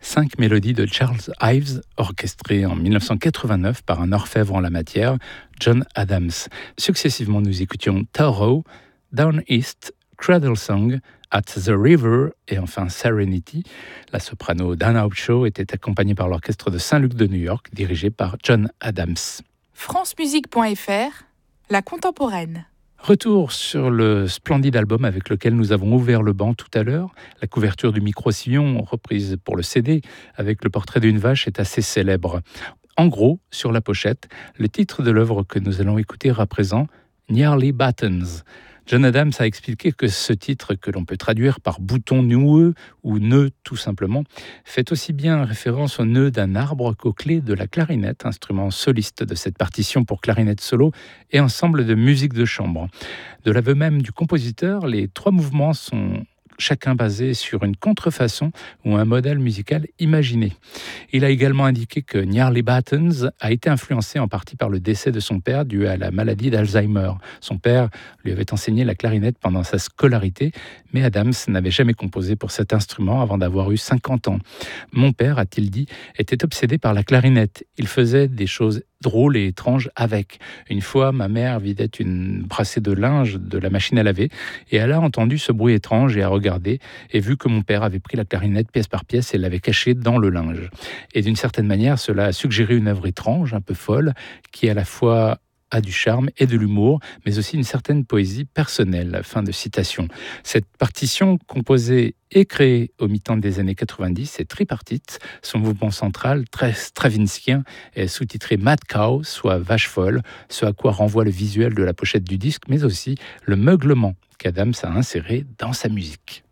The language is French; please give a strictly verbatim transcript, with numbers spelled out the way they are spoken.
Cinq mélodies de Charles Ives, orchestrées en dix-neuf cent quatre-vingt-neuf par un orfèvre en la matière, John Adams. Successivement, nous écoutions Tahoe, Down East, Cradle Song, At the River et enfin Serenity. La soprano Dana Upshaw était accompagnée par l'orchestre de Saint-Luc de New York, dirigé par John Adams. france musique point f r, la contemporaine. Retour sur le splendide album avec lequel nous avons ouvert le banc tout à l'heure. La couverture du micro-sillon, reprise pour le C D, avec le portrait d'une vache, est assez célèbre. En gros, sur la pochette, le titre de l'œuvre que nous allons écouter à présent, Nearly Buttons. John Adams a expliqué que ce titre, que l'on peut traduire par bouton noueux ou nœud tout simplement, fait aussi bien référence au nœud d'un arbre qu'aux clés de la clarinette, instrument soliste de cette partition pour clarinette solo et ensemble de musique de chambre. De l'aveu même du compositeur, les trois mouvements sont chacun basé sur une contrefaçon ou un modèle musical imaginé. Il a également indiqué que Nearly Buttons a été influencé en partie par le décès de son père dû à la maladie d'Alzheimer. Son père lui avait enseigné la clarinette pendant sa scolarité, mais Adams n'avait jamais composé pour cet instrument avant d'avoir eu cinquante ans. Mon père, a-t-il dit, était obsédé par la clarinette. Il faisait des choses drôles et étranges avec. Une fois, ma mère vidait une brassée de linge de la machine à laver et elle a entendu ce bruit étrange et a regardé et vu que mon père avait pris la clarinette pièce par pièce et l'avait cachée dans le linge. Et d'une certaine manière, cela a suggéré une œuvre étrange, un peu folle, qui à la fois a du charme et de l'humour, mais aussi une certaine poésie personnelle. Fin de citation. Cette partition, composée et créée au mi-temps des années quatre-vingt-dix, est tripartite. Son mouvement central, très stravinskien, est sous-titré Mad Cow, soit vache folle, ce à quoi renvoie le visuel de la pochette du disque, mais aussi le meuglement qu'Adams a inséré dans sa musique.